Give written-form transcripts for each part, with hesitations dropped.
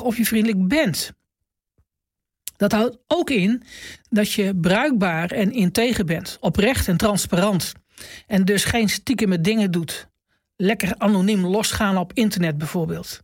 of je vriendelijk bent. Dat houdt ook in dat je bruikbaar en integer bent, oprecht en transparant. En dus geen stiekeme dingen doet. Lekker anoniem losgaan op internet bijvoorbeeld.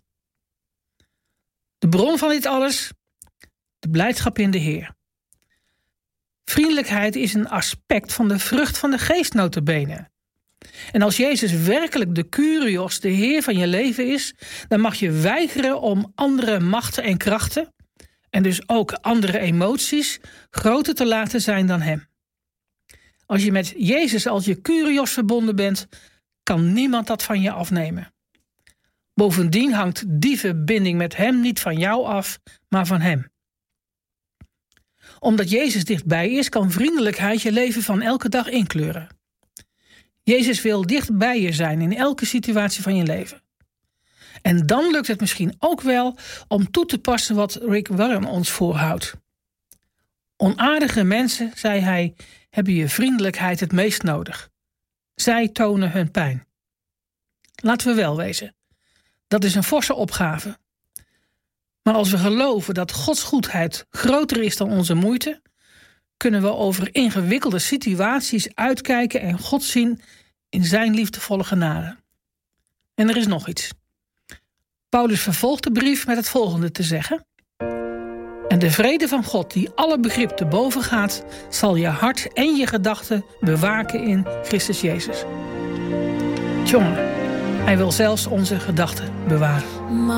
De bron van dit alles? De blijdschap in de Heer. Vriendelijkheid is een aspect van de vrucht van de geest nota bene. En als Jezus werkelijk de Kyrios, de Heer van je leven is, dan mag je weigeren om andere machten en krachten, en dus ook andere emoties, groter te laten zijn dan Hem. Als je met Jezus als je Kyrios verbonden bent, kan niemand dat van je afnemen. Bovendien hangt die verbinding met Hem niet van jou af, maar van Hem. Omdat Jezus dichtbij is, kan vriendelijkheid je leven van elke dag inkleuren. Jezus wil dicht bij je zijn in elke situatie van je leven. En dan lukt het misschien ook wel om toe te passen wat Rick Warren ons voorhoudt. Onaardige mensen, zei hij, hebben je vriendelijkheid het meest nodig. Zij tonen hun pijn. Laten we wel wezen. Dat is een forse opgave. Maar als we geloven dat Gods goedheid groter is dan onze moeite, kunnen we over ingewikkelde situaties uitkijken en God zien in zijn liefdevolle genade. En er is nog iets. Paulus vervolgt de brief met het volgende te zeggen. En de vrede van God, die alle begrip te boven gaat, zal je hart en je gedachten bewaken in Christus Jezus. Jongen, hij wil zelfs onze gedachten bewaren.